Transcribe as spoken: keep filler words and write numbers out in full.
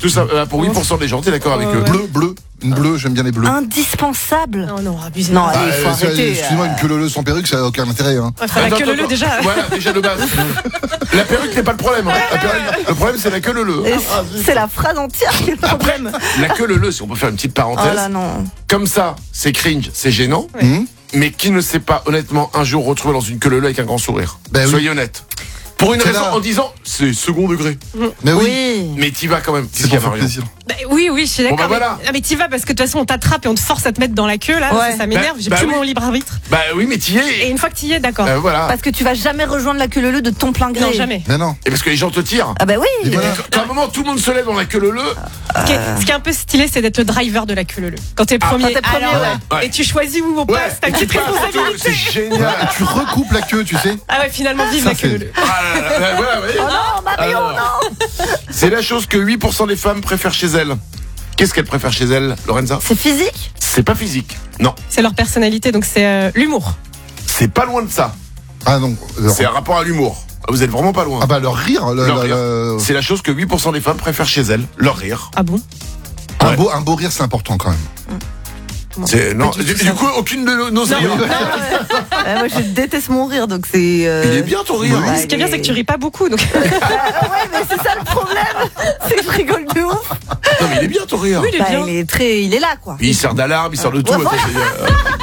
Tout ça, euh, pour huit pour cent des gens, t'es d'accord avec Ouais, eux? ouais. Bleu, bleu, une bleue, j'aime bien les bleus. Indispensable. Non, non, abusé. Non, Ah, allez, faut euh, c'est- arrêter. Excuse-moi, une queue leu sans perruque, ça n'a aucun intérêt. Hein. Enfin, la Attends, queue leu attends, déjà. Voilà, déjà de base. La perruque n'est pas le problème. Hein. La perruque- le problème, c'est la queue leu. Et c'est la phrase entière qui est le problème. La queue leu, si on peut faire une petite Oh parenthèse. là non. Comme ça, c'est cringe, c'est gênant. Hum Mais qui ne s'est pas honnêtement un jour retrouvé dans une queue leu avec un grand sourire? Ben oui. Soyez honnête. Pour une C'est raison, là. en disant c'est second degré. Mais oui, Oui. Mais t'y vas quand même. c'est pour faire plaisir. Bah, oui, oui, je suis d'accord. Bon, bah, mais- voilà. Ah, mais t'y vas parce que de toute façon, on t'attrape et on te force à te mettre dans la queue, là. Ouais. Ça, ça m'énerve. Bah, J'ai bah plus oui. mon libre arbitre. Bah oui, mais t'y es. Et une fois que t'y es, d'accord. Euh, voilà. Parce que tu vas jamais rejoindre la queue leu de ton plein gré. Non, jamais. Mais non. Et parce que les gens te tirent. Ah bah oui. Et voilà. Quand à un moment tout le monde se lève dans la queue leu, Ce qui, est, ce qui est un peu stylé, c'est d'être le driver de la queue leu. Quand t'es Ah, premier, quand t'es premier, alors, ouais. Ouais. et tu choisis où on ouais, passe, t'as et une tu petite passes partout, responsabilité. c'est génial. Et tu recoupes la queue, tu sais. Ah ouais, finalement, vive Ça, la queue c'est- leu. Ah, là, là, là, voilà, ouais. Oh non, Mario, Alors, non. C'est la chose que huit pour cent des femmes préfèrent chez elles. Qu'est-ce qu'elles préfèrent chez elles, Lorenza? C'est physique. C'est pas physique. Non. C'est leur personnalité, donc c'est euh, l'humour. C'est pas loin de ça. Ah non. leur- C'est un rapport à l'humour. Vous êtes vraiment pas loin. Ah bah leur rire. le- Leur le- rire. le- C'est la chose que huit pour cent des femmes préfèrent chez elles. Leur rire. Ah bon? Un, Ouais. beau, un beau rire, c'est important quand même. C'est, non, Pas du du, tout du ça. coup, aucune de nos- nos Non, rires. non, Euh, moi, je déteste mon rire, donc c'est. euh, Il est bien ton rire. Oui. hein. Ce qui est bien, c'est que tu ris pas beaucoup. Donc... Ah ouais, mais c'est ça le problème. C'est que je rigole de ouf. Non, mais il est bien ton rire. Oui, il est Bah, bien. il est très, il est là, quoi. Puis il sert d'alarme, il sert de tout. Ouais, Attends, c'est, euh,